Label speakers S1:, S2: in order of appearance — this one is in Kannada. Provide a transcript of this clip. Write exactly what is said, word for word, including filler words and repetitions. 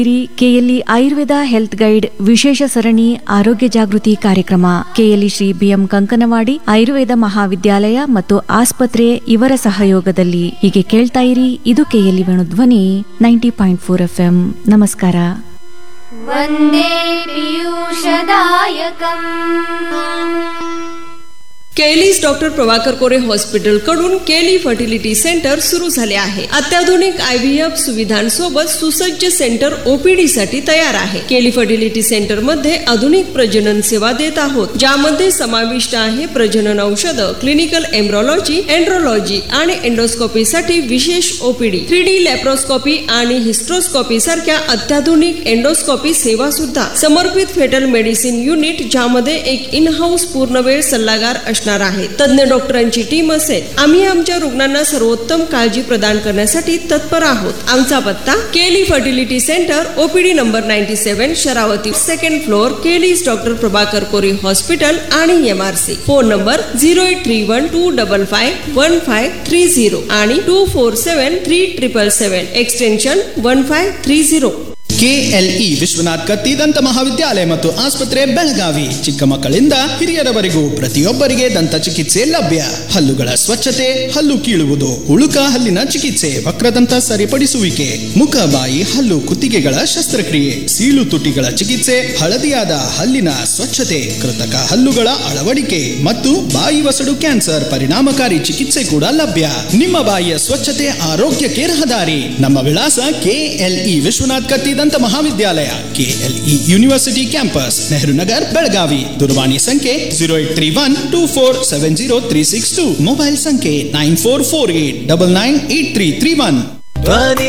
S1: ಕೆಎಲ್ಇ ಆಯುರ್ವೇದ ಹೆಲ್ತ್ ಗೈಡ್ ವಿಶೇಷ ಸರಣಿ ಆರೋಗ್ಯ ಜಾಗೃತಿ ಕಾರ್ಯಕ್ರಮ. ಕೆಎಲ್ಇ ಶ್ರೀ ಬಿಎಂ ಕಂಕನವಾಡಿ ಆಯುರ್ವೇದ ಮಹಾವಿದ್ಯಾಲಯ ಮತ್ತು ಆಸ್ಪತ್ರೆ ಇವರ ಸಹಯೋಗದಲ್ಲಿ. ಹೀಗೆ ಕೇಳ್ತಾ ಇರಿ, ಇದು KLE Venudhwani ninety point four F M. ನಮಸ್ಕಾರ.
S2: वन्दे पीयूषदायकम्.
S3: केलीस डॉक्टर प्रभाकर कोरे हॉस्पिटल कडून केली फर्टिलिटी सेंटर सुरू झाले आहे. अत्याधुनिक आयव्हीएफ सुविधांसोबत सुसज्ज सेंटर ओपीडी साठी तयार आहे. केली फर्टिलिटी सेंटर मध्ये आधुनिक प्रजनन सेवा देत आहोत, ज्यामध्ये समाविष्ट आहे प्रजनन औषध, क्लिनिकल एम्ब्रोलॉजी, एंड्रोलॉजी आणि एंडोस्कोपी साठी विशेष ओपीडी, थ्री डी लॅप्रोस्कोपी आणि हिस्ट्रोस्कोपी सारख्या अत्याधुनिक एंडोस्कोपी सेवा सुद्धा. समर्पित फेटल मेडिसिन युनिट, ज्यामध्ये एक इन हाऊस पूर्णवेळ सल्लागार असणार आहे. तज्ञ डॉक्टरांची टीम असेल. आम्ही आमच्या रुग्णांना सर्वोत्तम काळजी प्रदान करण्यासाठी तत्पर आहोत. आमचा पत्ता केली fertility centre, OPD number ninety seven, Sharavati, second floor, केलीस डॉक्टर प्रभाकर कोरे हॉस्पिटल आणि MRC. Phone number zero eight three one two double five one five three zero आणि to four seven three triple seven, extension one five three zero.
S4: KLE Vishwanath ಕತ್ತಿ ದಂತ ಮಹಾವಿದ್ಯಾಲಯ ಮತ್ತು ಆಸ್ಪತ್ರೆ ಬೆಳಗಾವಿ. ಚಿಕ್ಕ ಮಕ್ಕಳಿಂದ ಹಿರಿಯರವರೆಗೂ ಪ್ರತಿಯೊಬ್ಬರಿಗೆ ದಂತ ಚಿಕಿತ್ಸೆ ಲಭ್ಯ. ಹಲ್ಲುಗಳ ಸ್ವಚ್ಛತೆ, ಹಲ್ಲು ಕೀಳುವುದು, ಉಳುಕ ಹಲ್ಲಿನ ಚಿಕಿತ್ಸೆ, ವಕ್ರದಂತ ಸರಿಪಡಿಸುವಿಕೆ, ಮುಖ, ಬಾಯಿ, ಹಲ್ಲು ಕುತ್ತಿಗೆಗಳ ಶಸ್ತ್ರಕ್ರಿಯೆ, ಸೀಳು ತುಟಿಗಳ ಚಿಕಿತ್ಸೆ, ಹಳದಿಯಾದ ಹಲ್ಲಿನ ಸ್ವಚ್ಛತೆ, ಕೃತಕ ಹಲ್ಲುಗಳ ಅಳವಡಿಕೆ ಮತ್ತು ಬಾಯಿ ವಸಡು ಕ್ಯಾನ್ಸರ್ ಪರಿಣಾಮಕಾರಿ ಚಿಕಿತ್ಸೆ ಕೂಡ ಲಭ್ಯ. ನಿಮ್ಮ ಬಾಯಿಯ ಸ್ವಚ್ಛತೆ ಆರೋಗ್ಯಕ್ಕೆ ರಹದಾರಿ. ನಮ್ಮ ವಿಳಾಸ ಕೆಎಲ್ಇ ವಿಶ್ವನಾಥ್ ಕತ್ತಿ ದಂತ ಮಹಾವಿದ್ಯಾಲಯ, KLE university campus, Nehru Nagar, Belagavi. ದೂರವಾಣಿ ಸಂಖ್ಯೆ zero eight three one two four seven zero three six two. Mobile ಸಂಖ್ಯೆ nine four four eight double nine eight three three one.